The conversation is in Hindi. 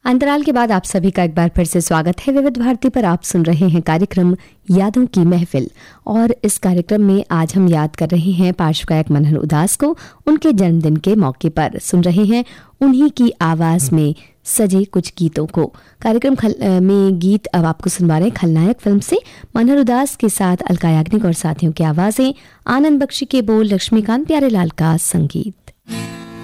अंतराल के बाद आप सभी का एक बार फिर से स्वागत है। विविध भारती पर आप सुन रहे हैं कार्यक्रम यादों की महफिल, और इस कार्यक्रम में आज हम याद कर रहे हैं पार्श्व गायक मनहर उदास को उनके जन्मदिन के मौके पर। सुन रहे हैं उन्हीं की आवाज में सजे कुछ गीतों को। कार्यक्रम में गीत अब आपको सुनवा रहे हैं खलनायक फिल्म से मनहर उदास के साथ अलका याग्निक और साथियों की आवाजें, आनंद बख्शी के बोल, लक्ष्मीकांत प्यारेलाल का संगीत।